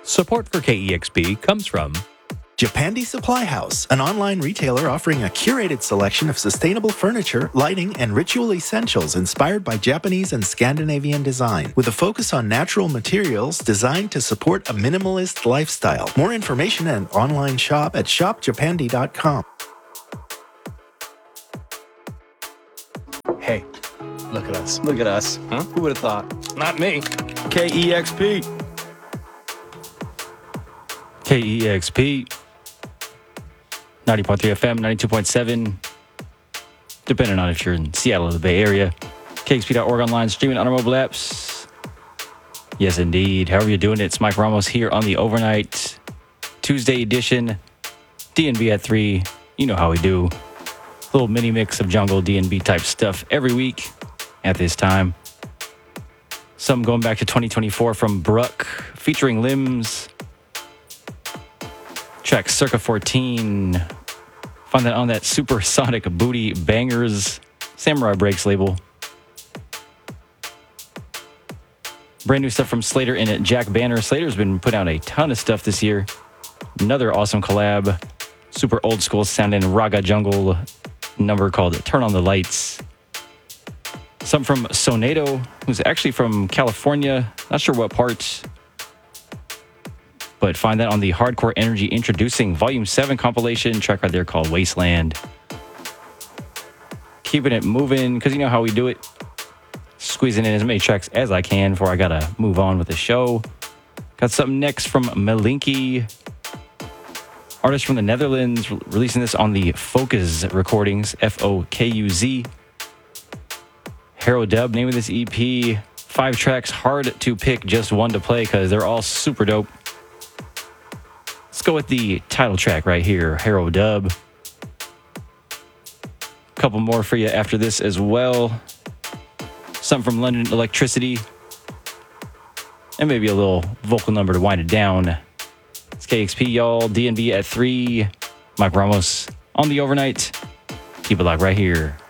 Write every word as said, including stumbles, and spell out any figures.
Support for K E X P comes from Japandi Supply House, an online retailer offering a curated selection of sustainable furniture, lighting, and ritual essentials inspired by Japanese and Scandinavian design, with a focus on natural materials designed to support a minimalist lifestyle. More information and online shop at shop japandi dot com. Hey, look at us. Look at us. Huh? Who would have thought? Not me. K E X P. K E X P. ninety point three F M, ninety-two point seven, depending on if you're in Seattle or the Bay Area. K X P dot org online, streaming on our mobile apps. Yes, indeed. However you're doing it, it's Mike Ramos here on the Overnight Tuesday edition. D and B at three. You know how we do. Little mini mix of jungle D and B type stuff every week at this time. Some going back to twenty twenty-four from Bruck, featuring Limbs. Track Circa fourteen. Find that on that Supersonic Booty Bangers Samurai Breaks label. Brand new stuff from Slater and Jack Banner. Slater's been putting out a ton of stuff this year. Another awesome collab. Super old school sounding Raga Jungle number called Turn on the Lights. Some from Sonato, who's actually from California. Not sure what part. But find that on the Hardcore Energy Introducing Volume seven compilation track right there called Wasteland. Keeping it moving, because you know how we do it. Squeezing in as many tracks as I can before I gotta move on with the show. Got something next from Malinky. Artist from the Netherlands, re- releasing this on the Focus Recordings, F O K U Z. Hero Dub, name of this E P. Five tracks, hard to pick just one to play because they're all super dope. Let's go with the title track right here, Hero Dub. Couple more for you after this as well. Some from London Electricity. And maybe a little vocal number to wind it down. It's K X P, y'all. D and B at three. Mike Ramos on the Overnight. Keep it locked right here.